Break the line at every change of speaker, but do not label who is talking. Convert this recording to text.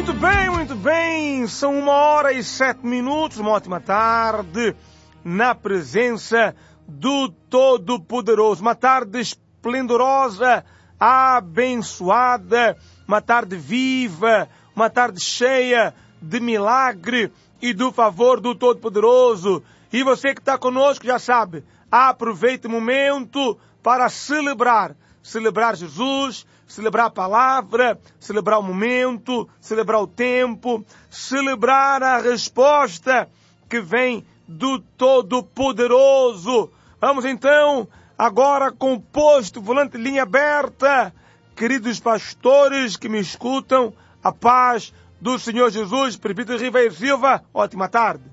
Muito bem, são 1h07, uma ótima tarde, na presença do Todo-Poderoso, uma tarde esplendorosa, abençoada, uma tarde viva, uma tarde cheia de milagre e do favor do Todo-Poderoso. E você que está conosco já sabe, aproveite o momento para celebrar Jesus, celebrar a palavra, celebrar o momento, celebrar o tempo, celebrar a resposta que vem do Todo-Poderoso. Vamos então, agora com o posto volante linha aberta, queridos pastores que me escutam, a paz do Senhor Jesus, Presbítero Ribeiro Silva, ótima tarde.